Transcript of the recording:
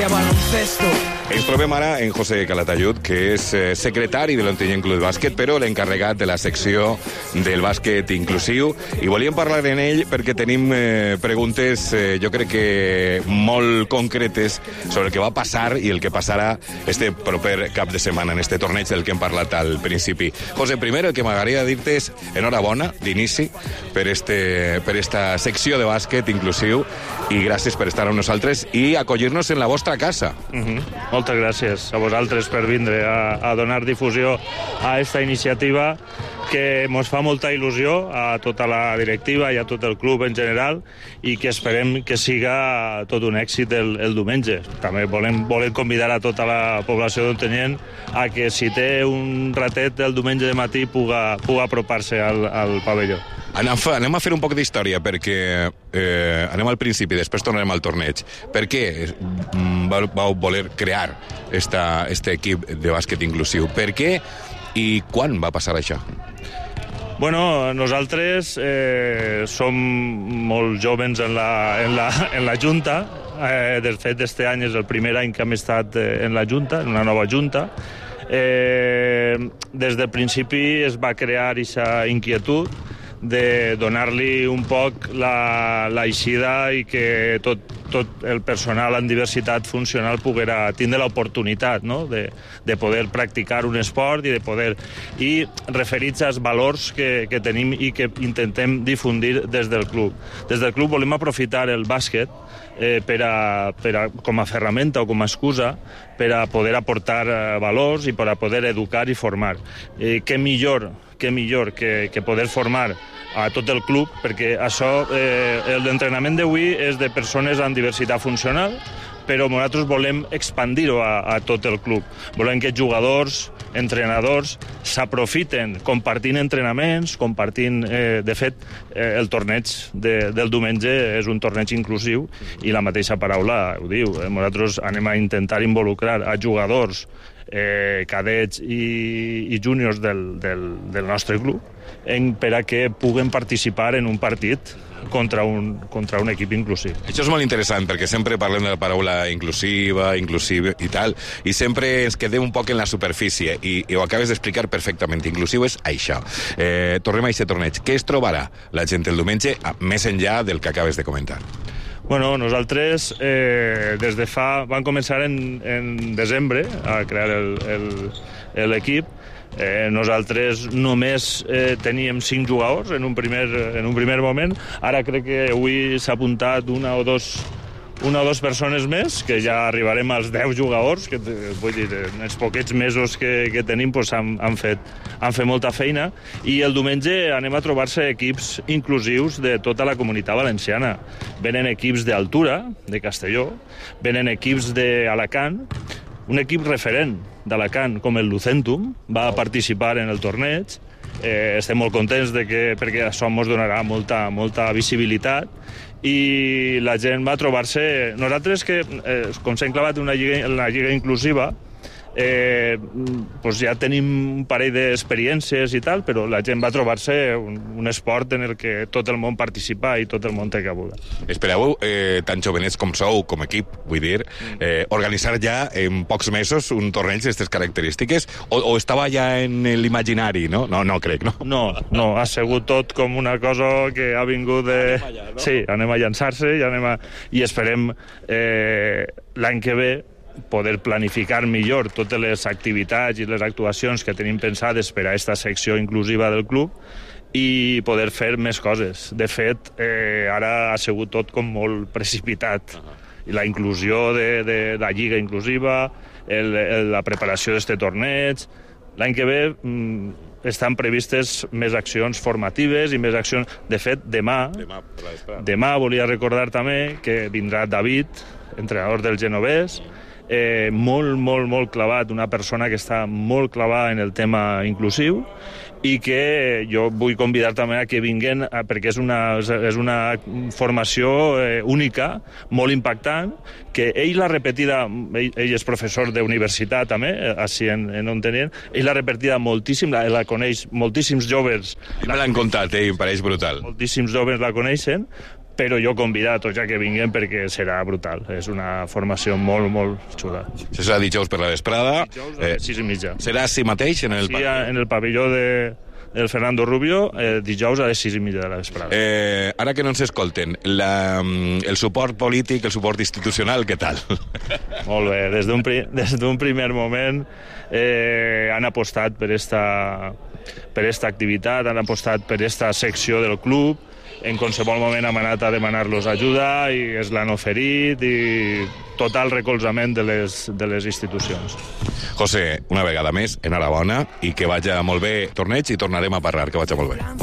Baloncesto. Ens trobem ara en José Calatayud, que és secretari de l'Ontinyent Club de Bàsquet, però l'encarregat de la secció del bàsquet inclusiu, i volíem parlar en ell perquè tenim preguntes, jo crec que molt concretes, sobre el que va passar i el que passarà este proper cap de setmana en este torneig del que hem parlat al principi. José, primer el que m'agradaria dir-te és enhorabona d'inici per esta secció de bàsquet inclusiu, i gràcies per estar amb nosaltres i acollir-nos en la vostra casa. Moltes gràcies a vosaltres per vindre a donar difusió a aquesta iniciativa que ens fa molta il·lusió a tota la directiva i a tot el club en general, i que esperem que siga tot un èxit el diumenge. També volem convidar a tota la població d'Ontinyent a que, si té un ratet el diumenge de matí, puga apropar-se al pavelló. Anem a fer un poc d'història, perquè anem al principi, després tornarem al torneig. Per què vau voler crear este equip de bàsquet inclusiu? Per què i quan va passar això? Bueno, nosaltres som molt jóvens en la Junta. De fet, este any és el primer any que hem estat en la Junta, en una nova Junta. Des del principi es va crear aquesta inquietud de donar-li un poc l'eixida i que tot el personal en diversitat funcional poguera tindre l'oportunitat, no?, de poder practicar un esport i referits als valors que tenim i que intentem difundir des del club. Des del club volem aprofitar el bàsquet com a ferramenta o com a excusa per a poder aportar valors i per a poder educar i formar. Què millor que poder formar a tot el club, perquè l'entrenament d'avui és de persones amb diversitat funcional, però nosaltres volem expandir-ho a tot el club. Volem que jugadors, entrenadors, s'aprofiten compartint entrenaments, de fet, el torneig del diumenge és un torneig inclusiu, i la mateixa paraula ho diu. Nosaltres anem a intentar involucrar a jugadors, cadets i júniors del nostre club per a que puguen participar en un partit contra un equip inclusiu. Això és molt interessant, perquè sempre parlem de la paraula inclusiva i tal, i sempre ens quedem un poc en la superfície, i ho acabes d'explicar perfectament. Inclusiu és això. Tornem a aquest torneig. Què es trobarà la gent el diumenge, més enllà del que acabes de comentar? Bueno, nosaltres vam començar en desembre a crear l'equip. Nosaltres només teníem 5 jugadors en un primer moment. Ara crec que avui s'ha apuntat una o dos persones més, que ja arribarem als 10 jugadors, que vull dir, en els poquets mesos que tenim han fet molta feina, i el diumenge anem a trobar-se equips inclusius de tota la comunitat valenciana. Venen equips d'Altura, de Castelló, venen equips d'Alacant, un equip referent d'Alacant, com el Lucentum, va participar en el torneig. Estem molt contents perquè això ens donarà molta visibilitat, i la gent va trobar-se... Nosaltres, com s'ha enclavat en la lliga inclusiva, ja tenim un parell d'experiències i tal, però la gent va trobar-se un esport en el que tot el món participa i tot el món té cabuda. Espereu, tan jovenets com sou, com equip, vull dir, organitzar ja en pocs mesos un torneig d'aquestes característiques, o estava ja en l'imaginari, no? No crec, no? No, ha sigut tot com una cosa que ha vingut de... Sí, anem a llançar-se i esperem l'any que ve poder planificar millor totes les activitats i les actuacions que tenim pensades per a aquesta secció inclusiva del club, i poder fer més coses. De fet, ara ha sigut tot com molt precipitat. La inclusió de la lliga inclusiva, la preparació d'aquest torneig... L'any que ve estan previstes més accions formatives i més accions... De fet, demà volia recordar també que vindrà David, entrenador del Genovès, molt clavat, una persona que està molt clavada en el tema inclusiu, i que jo vull convidar també a que vinguin, perquè és una formació única, molt impactant, que ell l'ha repetida, ell és professor d'universitat també, així en Ontinyent, ell l'ha repetida moltíssim, la coneix moltíssims joves. Me l'han contat, em pareix brutal. Moltíssims joves la coneixen, però jo convidar a tots ja que vinguin perquè serà brutal. És una formació molt, molt xula. Això serà dijous per la vesprada. Dijous a les 6:30. Serà així mateix en el Sí, en el pavelló del Fernando Rubio, dijous a les 6:30 de la vesprada. Ara que no ens escolten, el suport polític, el suport institucional, què tal? Molt bé, des d'un primer moment han apostat per esta activitat, han apostat per esta secció del club. En qualsevol moment hem anat a demanar-los ajuda i es l'han oferit i total recolzament de les institucions. José, una vegada més, enhorabona i que vagi molt bé torneig i tornarem a parlar, que vagi molt bé.